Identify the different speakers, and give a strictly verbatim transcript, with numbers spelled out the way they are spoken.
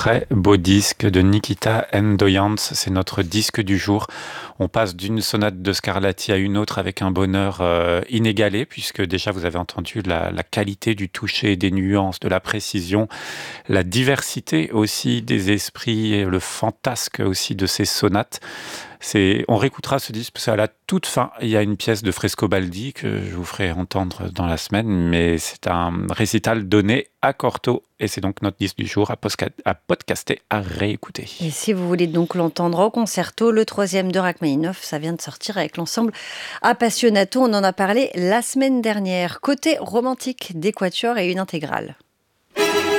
Speaker 1: très beau disque de Nikita Mdoyans, c'est notre disque du jour. On passe d'une sonate de Scarlatti à une autre avec un bonheur euh, inégalé, puisque déjà vous avez entendu la, la qualité du toucher, des nuances, de la précision, la diversité aussi des esprits, et le fantasque aussi de ces sonates. C'est, on réécoutera ce disque parce qu'à la toute fin, il y a une pièce de Frescobaldi que je vous ferai entendre dans la semaine, mais c'est un récital donné à Cortot et c'est donc notre disque du jour à, posca- à podcaster, à réécouter.
Speaker 2: Et si vous voulez donc l'entendre au concerto, le troisième de Rachmaninoff, ça vient de sortir avec l'ensemble Appassionato. On en a parlé la semaine dernière. Côté romantique des quatuors et une intégrale.